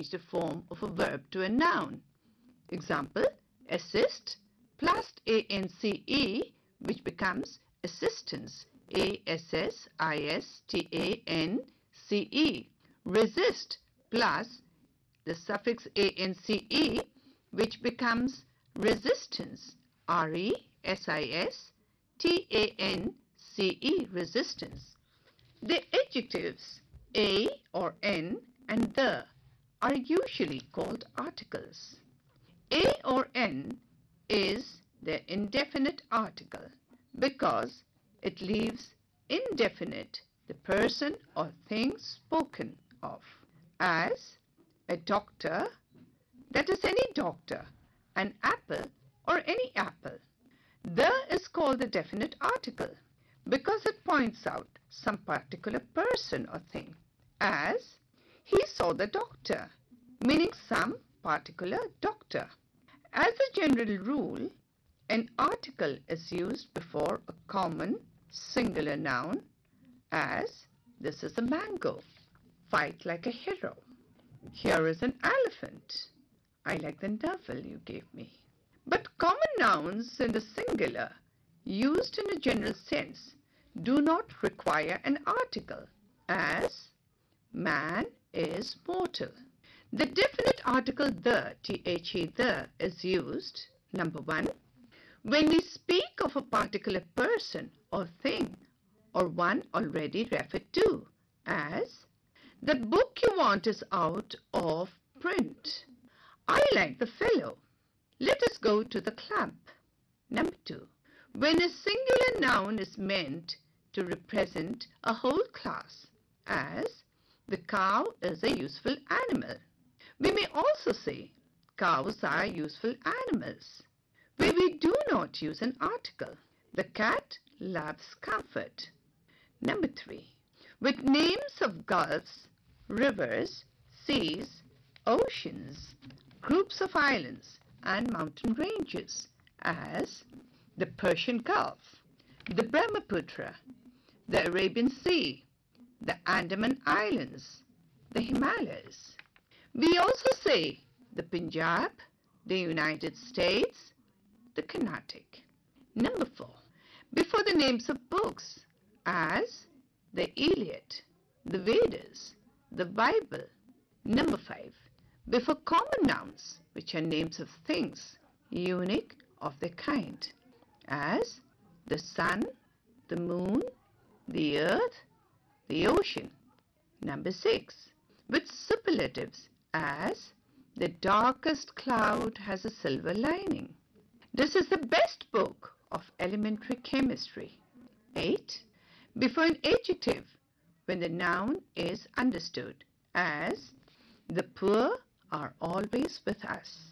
change the form of a verb to a noun. Example, assist plus ance, which becomes assistance, assistance. Resist plus the suffix ance, which becomes resistance, resistance, resistance. The adjectives a or n and the are usually called articles. A or n is the indefinite article because it leaves indefinite the person or thing spoken of, as a doctor, that is any doctor, an apple or any apple. The is called the definite article because it points out some particular person or thing, as he saw the doctor, meaning some particular doctor. As a general rule, an article is used before a common singular noun, as this is a mango, fight like a hero. Here is an elephant, I like the novel you gave me. But common nouns in the singular, used in a general sense, do not require an article, as man is mortal. The definite article the, the, is used, number 1, when we speak of a particular person or thing or one already referred to, as the book you want is out of print. I like the fellow. Let us go to the club. Number 2, when a singular noun is meant to represent a whole class, as the cow is a useful animal. We may also say cows are useful animals, where we do not use an article. The cat loves comfort. Number 3, with names of gulfs, rivers, seas, oceans, groups of islands and mountain ranges, as the Persian Gulf, the Brahmaputra, the Arabian Sea, the Andaman Islands, the Himalayas. We also say the Punjab, the United States, the Carnatic. Number 4, before the names of books, as the Iliad, the Vedas, the Bible. Number 5, before common nouns, which are names of things, unique of their kind, as the sun, the moon, the earth, the ocean. Number 6, with superlatives, as the darkest cloud has a silver lining. This is the best book of elementary chemistry. 8, before an adjective, when the noun is understood, as the poor are always with us.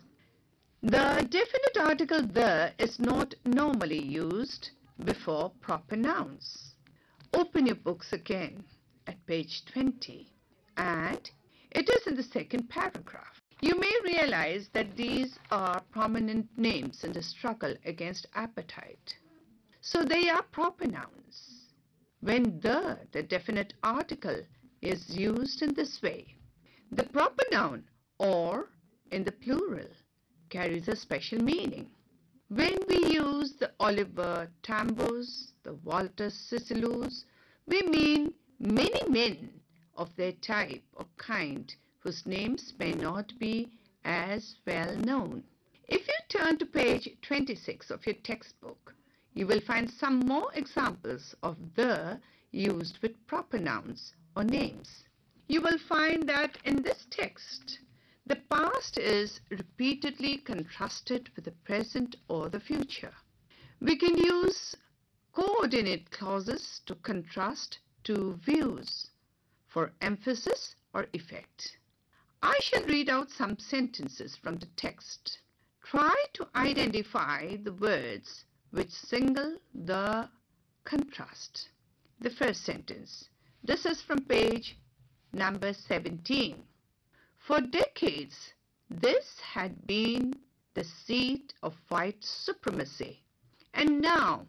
The definite article the is not normally used before proper nouns. Open your books again at page 20 and it is in the second paragraph. You may realize that these are prominent names in the struggle against appetite. So they are proper nouns. When the definite article, is used in this way, the proper noun or in the plural carries a special meaning. When we use the Oliver Tambos, the Walter Cicillos, we mean many men of their type or kind whose names may not be as well known. If you turn to page 26 of your textbook, you will find some more examples of the used with proper nouns or names. You will find that in this text, the past is repeatedly contrasted with the present or the future. We can use coordinate clauses to contrast two views for emphasis or effect. I shall read out some sentences from the text. Try to identify the words which signal the contrast. The first sentence. This is from page number 17. For decades, this had been the seat of white supremacy, and now